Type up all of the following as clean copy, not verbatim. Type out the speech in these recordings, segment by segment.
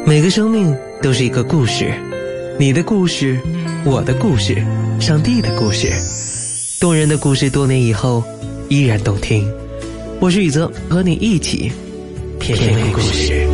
每个生命都是一个故事，你的故事，我的故事，上帝的故事，动人的故事，多年以后依然动听。我是宇泽，和你一起品味故事。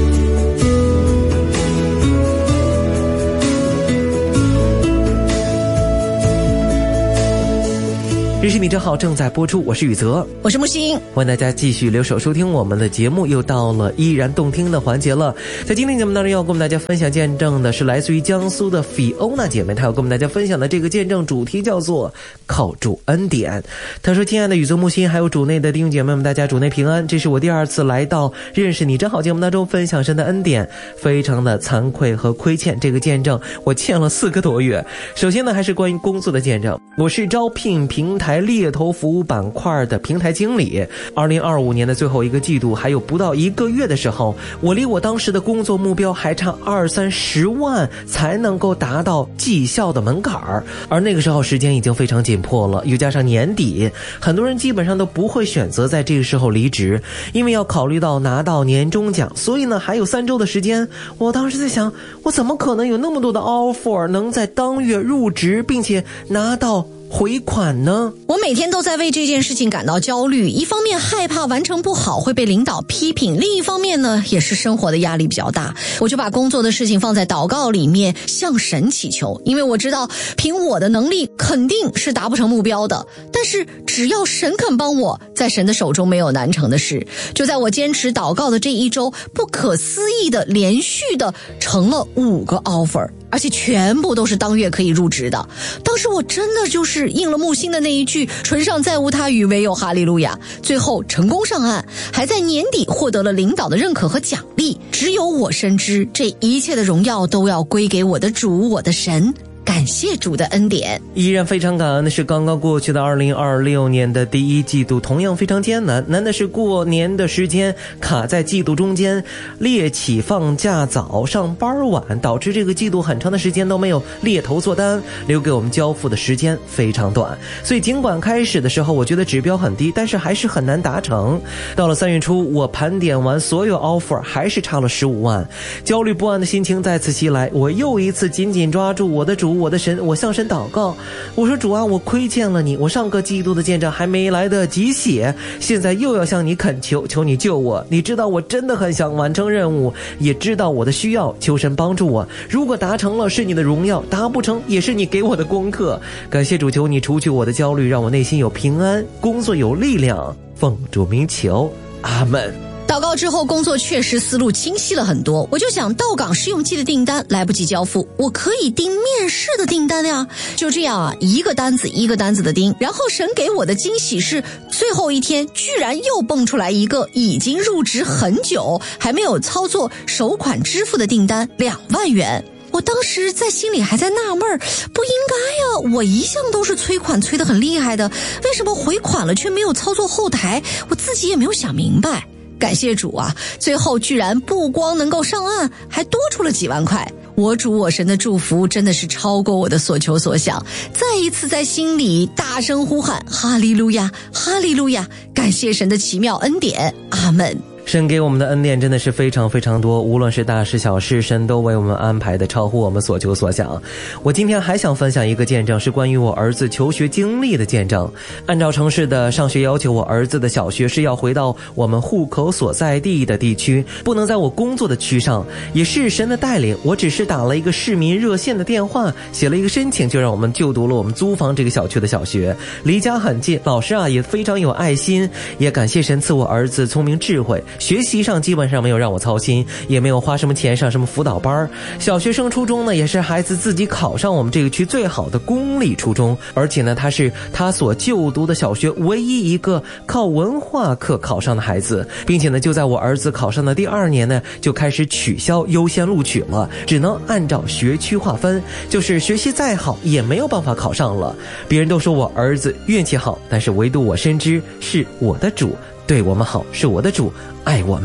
认识你真好正在播出，我是宇泽， 我是木星， 欢迎大家继续留守收听我们的节目，又到了依然动听的环节了。在今天节目当中要跟我们大家分享见证的是来自于江苏的菲欧娜姐妹，她要跟我们大家分享的这个见证主题叫做靠主恩典。她说：亲爱的宇泽木星还有主内的弟兄姐妹们，大家主内平安，这是我第二次来到认识你真好节目当中分享神的恩典，非常的惭愧和亏欠，这个见证我欠了4个多月。首先呢还是关于工作的见证，我是招聘平台猎头服务板块的平台经理。2025年的最后一个季度还有不到1个月的时候，我离我当时的工作目标还差20-30万才能够达到绩效的门槛，而那个时候时间已经非常紧迫了，又加上年底，很多人基本上都不会选择在这个时候离职，因为要考虑到拿到年终奖，所以呢还有3周的时间。我当时在想，我怎么可能有那么多的 offer 能在当月入职并且拿到回款呢？ 我每天都在为这件事情感到焦虑，一方面害怕完成不好会被领导批评，另一方面呢也是生活的压力比较大。我就把工作的事情放在祷告里面，向神祈求，因为我知道凭我的能力肯定是达不成目标的，但是只要神肯帮我，在神的手中没有难成的事。就在我坚持祷告的这一周，不可思议的连续的成了5个 offer，而且全部都是当月可以入职的。当时我真的就是应了木星的那一句，唇上再无他语，唯有哈利路亚。最后成功上岸，还在年底获得了领导的认可和奖励。只有我深知，这一切的荣耀都要归给我的主，我的神。感谢主的恩典。 依然非常感恩的是，刚刚过去的2026年的第1季度同样非常艰难，难的是过年的时间卡在季度中间，猎企放假早上班晚，导致这个季度很长的时间都没有猎头做单，留给我们交付的时间非常短。所以尽管开始的时候我觉得指标很低，但是还是很难达成。到了3月初，我盘点完所有 offer， 还是差了15万，焦虑不安的心情再次袭来。我又一次紧紧抓住我的主，我的神，我向神祷告，我说主啊，我亏欠了你，我上个季度的见证还没来得及写，现在又要向你恳求，求你救我。你知道我真的很想完成任务，也知道我的需要，求神帮助我。如果达成了是你的荣耀，达不成也是你给我的功课。感谢主，求你除去我的焦虑，让我内心有平安，工作有力量。奉主名求，阿们。 祷告之后，工作确实思路清晰了很多。我就想，到岗试用期的订单来不及交付，我可以订面试的订单呀。就这样啊，一个单子一个单子的订。然后神给我的惊喜是，最后一天居然又蹦出来一个已经入职很久还没有操作首款支付的订单，2万元。我当时在心里还在纳闷，不应该呀，我一向都是催款催得很厉害的，为什么回款了却没有操作后台？我自己也没有想明白。感谢主啊，最后居然不光能够上岸，还多出了几万块。我主我神的祝福真的是超过我的所求所想，再一次在心里大声呼喊哈利路亚，哈利路亚，感谢神的奇妙恩典，阿们。 神给我们的恩典真的是非常非常多，无论是大事小事，神都为我们安排的超乎我们所求所想。我今天还想分享一个见证，是关于我儿子求学经历的见证。按照城市的上学要求，我儿子的小学是要回到我们户口所在地的地区，不能在我工作的区上。也是神的带领，我只是打了一个市民热线的电话，写了一个申请，就让我们就读了我们租房这个小区的小学，离家很近，老师啊也非常有爱心，也感谢神赐我儿子聪明智慧，学习上基本上没有让我操心，也没有花什么钱上什么辅导班。小学升初中呢，也是孩子自己考上我们这个区最好的公立初中，而且呢，他是他所就读的小学唯一一个靠文化课考上的孩子，并且呢，就在我儿子考上的第2年呢，就开始取消优先录取了，只能按照学区划分，就是学习再好也没有办法考上了。别人都说我儿子运气好，但是唯独我深知是我的主对我们好，是我的主爱我们。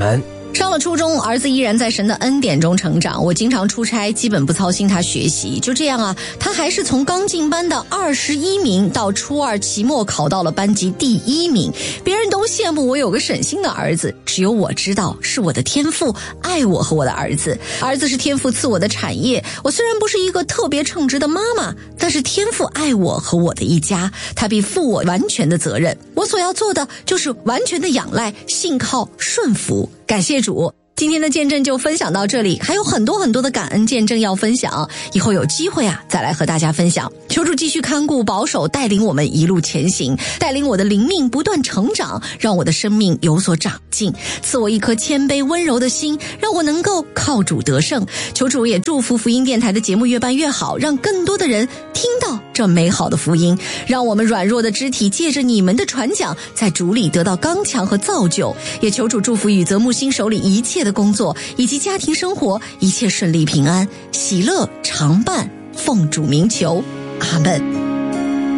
上了初中，儿子依然在神的恩典中成长。我经常出差，基本不操心他学习。就这样啊，他还是从刚进班的21名到初二期末考到了班级第1名。别人都羡慕我有个省心的儿子，只有我知道是我的天父爱我和我的儿子。儿子是天父赐我的产业。我虽然不是一个特别称职的妈妈，但是天父爱我和我的一家，他必负我完全的责任。我所要做的就是完全的仰赖、信靠、顺服。感谢主。今天的见证就分享到这里，还有很多很多的感恩见证要分享，以后有机会啊再来和大家分享。求主继续看顾保守，带领我们一路前行，带领我的灵命不断成长，让我的生命有所长进，赐我一颗谦卑温柔的心，让我能够靠主得胜。求主也祝福福音电台的节目越办越好，让更多的人听到这美好的福音，让我们软弱的肢体借着你们的传讲，在主里得到刚强和造就。也求主祝福宇泽木星手里一切的工作以及家庭生活，一切顺利平安，喜乐常伴，奉主名求，阿们。